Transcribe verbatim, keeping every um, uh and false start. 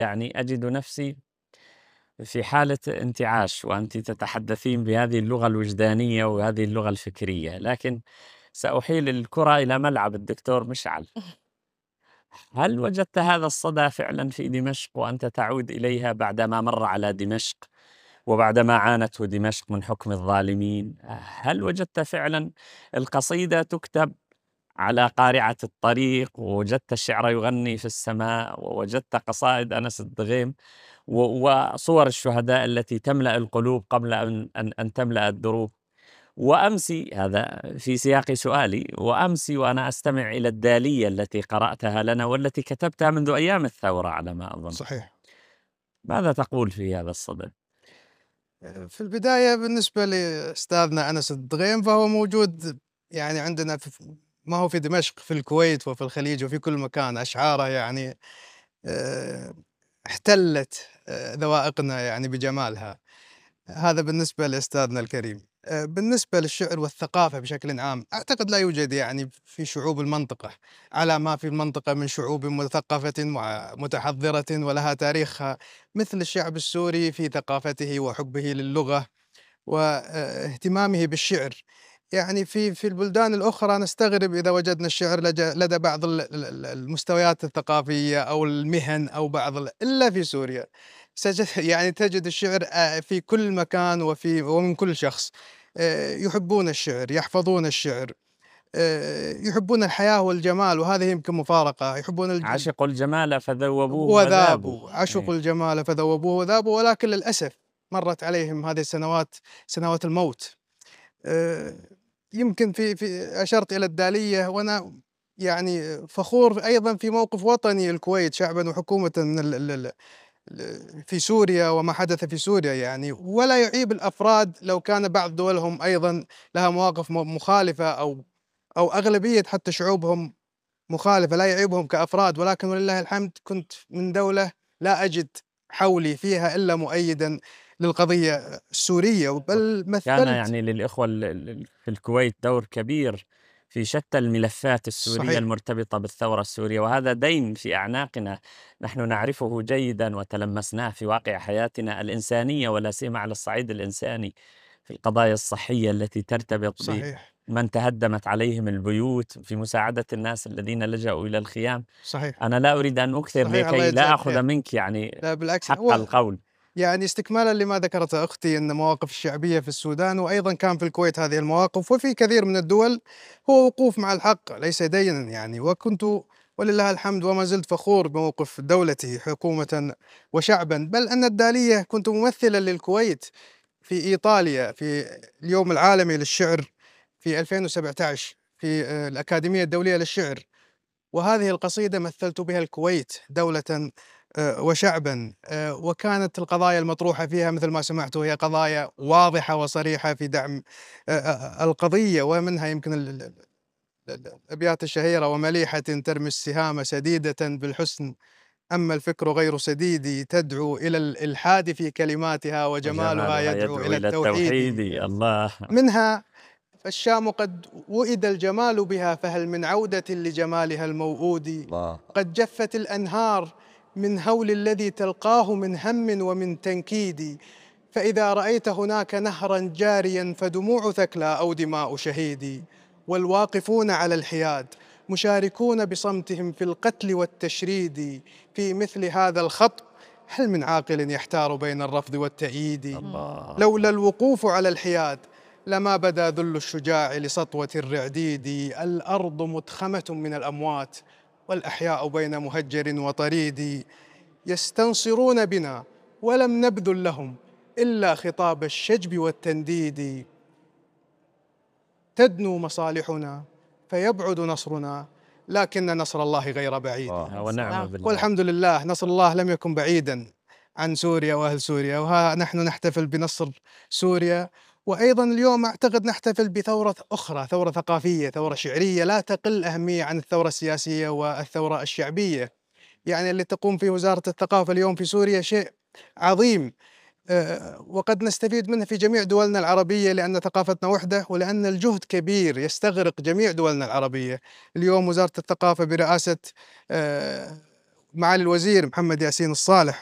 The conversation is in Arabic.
يعني أجد نفسي في حالة انتعاش وأنتِ تتحدثين بهذه اللغة الوجدانية وهذه اللغة الفكرية، لكن سأحيل الكرة إلى ملعب الدكتور مشعل. هل وجدت هذا الصدى فعلًا في دمشق وأنت تعود إليها بعدما مر على دمشق، وبعدما عانته دمشق من حكم الظالمين؟ هل وجدت فعلًا القصيدة تُكتب على قارعة الطريق، ووجدت الشعر يغني في السماء، ووجدت قصائد أنس الدغيم و وصور الشهداء التي تملأ القلوب قبل أن أن أن تملأ الدروب؟ وأمسي هذا في سياق سؤالي، وأمسي وأنا أستمع إلى الدالية التي قرأتها لنا والتي كتبتها منذ أيام الثورة على ما أظن، صحيح. ماذا تقول في هذا الصدد؟ في البداية بالنسبة لأستاذنا أنس الدغيم فهو موجود يعني عندنا في ما هو في دمشق، في الكويت وفي الخليج وفي كل مكان. أشعاره يعني آآ احتلت آآ ذوائقنا يعني بجمالها. هذا بالنسبة لأستاذنا الكريم. آآ بالنسبة للشعر والثقافة بشكل عام، أعتقد لا يوجد يعني في شعوب المنطقة على ما في المنطقة من شعوب مثقفة ومتحضرة ولها تاريخها مثل الشعب السوري في ثقافته وحبه للغة واهتمامه بالشعر. يعني في في البلدان الأخرى نستغرب إذا وجدنا الشعر لج لدى بعض ال ال ال المستويات الثقافية أو المهن أو بعض ال إلا في سوريا. سج يعني تجد الشعر آآ في كل مكان وفي ومن كل شخص. آآ يحبون الشعر، يحفظون الشعر، آآ يحبون الحياة والجمال، وهذه يمكن مفارقة. يحبون الج عشقوا الجمال فذوبوه وذابوا. وذابوا، عشقوا إيه. الجمال فذوبوه وذابوا، ولكن للأسف مرت عليهم هذه السنوات، سنوات الموت. آآ يمكن في في أشرت إلى الدالية، وأنا يعني فخور أيضًا في موقف وطني الكويت شعبًا وحكومةً من ال ال ال ال في سوريا وما حدث في سوريا يعني. ولا يعيب الأفراد لو كان بعض دولهم أيضًا لها مواقف م مخالفة أو أو أغلبية حتى شعوبهم مخالفة، لا يعيبهم كأفراد، ولكن ولله الحمد كنت من دولة لا أجد حولي فيها إلا مؤيدًا للقضية السورية، بل كان مثلت. يعني للإخوة ال ال ال في الكويت دور كبير في شتى الملفات السورية صحيح. المرتبطة بالثورة السورية، وهذا دين في أعناقنا نحن نعرفه جيدا وتلمسناه في واقع حياتنا الإنسانية، ولا سيما على الصعيد الإنساني في القضايا الصحية التي ترتبط صحيح. بمن تهدمت عليهم البيوت، في مساعدة الناس الذين لجأوا إلى الخيام. صحيح. أنا لا أريد أن أكثر صحيح، الله لكي لا يجزاك أخذ خير. منك يعني لا بالعكس، حق هو القول. يعني استكمالا لما ذكرته أختي أن مواقف الشعبية في السودان وأيضا كان في الكويت هذه المواقف وفي كثير من الدول هو وقوف مع الحق ليس دينا يعني. وكنت ولله الحمد وما زلت فخور بموقف دولتي حكومة وشعبا، بل أن الدالية كنت ممثلا للكويت في إيطاليا في اليوم العالمي للشعر في ألفين وسبعة عشر في آه، الأكاديمية الدولية للشعر. وهذه القصيدة مثلت بها الكويت دولة آه، وشعبا. آه، وكانت القضايا المطروحة فيها مثل ما سمعت هي قضايا واضحة وصريحة في دعم آه، آه، القضية. ومنها يمكن ال- ال- ال- الأبيات الشهيرة: ومليحة ترمي السهام سديدة بالحسن، أما الفكر غير سديد، تدعو إلى الإلحاد في كلماتها وجمالها وجمالها يدعو يدعو إلى إلى التوحيد. التوحيد. الله. منها: فالشام قد وئد الجمال بها، فهل من عودة لجمالها الموؤود؟ الله. قد جفت الأنهار من هول الذي تلقاه من هم ومن تنكيد، فإذا رأيت هناك نهرا جاريا فدموع ثكلى أو دماء شهيد. والواقفون على الحياد مشاركون بصمتهم في القتل والتشريد، في مثل هذا الخط هل من عاقل يحتار بين الرفض والتأييد؟ الله. لولا الوقوف على الحياد لما بدا ذل الشجاع لسطوة الرعديد. الأرض متخمة من الأموات والأحياء بين مهجر وطريد، يستنصرون بنا ولم نبذل لهم إلا خطاب الشجب والتنديد. تدنو مصالحنا فيبعد نصرنا، لكن نصر الله غير بعيد. آه، يا ونعم سلام! بالله. والحمد لله نصر الله لم يكن بعيدا عن سوريا وأهل سوريا، وها نحن نحتفل بنصر سوريا. وأيضا اليوم أعتقد نحتفل بثورة أخرى، ثورة ثقافية، ثورة شعرية لا تقل أهمية عن الثورة السياسية والثورة الشعبية. يعني اللي تقوم فيه وزارة الثقافة اليوم في سوريا شيء عظيم. آه، وقد نستفيد منه في جميع دولنا العربية لأن ثقافتنا وحدة ولأن الجهد كبير يستغرق جميع دولنا العربية. اليوم وزارة الثقافة برئاسة آه، معالي الوزير محمد ياسين الصالح